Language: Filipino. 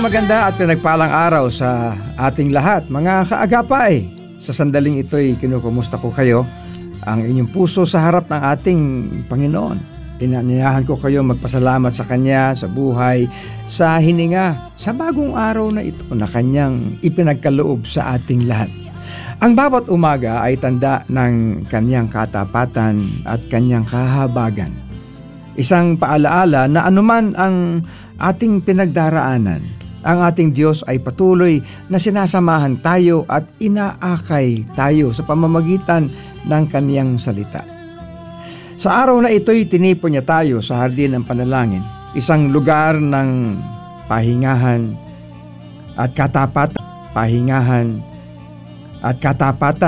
maganda at pinagpalang araw sa ating lahat, mga kaagapay. Sa sandaling ito'y kinukumusta ko kayo, ang inyong puso sa harap ng ating Panginoon. Inanyayahan ko kayo magpasalamat sa Kanya, sa buhay, sa hininga, sa bagong araw na ito na Kanyang ipinagkaloob sa ating lahat. Ang bawat umaga ay tanda ng Kanyang katapatan at Kanyang kahabagan. Isang paalaala na anuman ang ating pinagdaraanan, ang ating Diyos ay patuloy na sinasamahan tayo at inaakay tayo sa pamamagitan ng Kaniyang salita. Sa araw na ito'y tinipon niya tayo sa hardin ng panalangin, isang lugar ng pahingahan at katapatan,